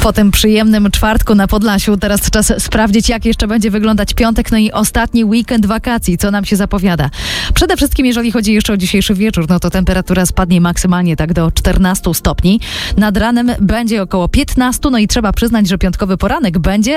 Po tym przyjemnym czwartku na Podlasiu teraz czas sprawdzić, jak jeszcze będzie wyglądać piątek, no i ostatni weekend wakacji, co nam się zapowiada. Przede wszystkim, jeżeli chodzi jeszcze o dzisiejszy wieczór, no to temperatura spadnie maksymalnie tak do 14 stopni. Nad ranem będzie około 15, no i trzeba przyznać, że piątkowy poranek będzie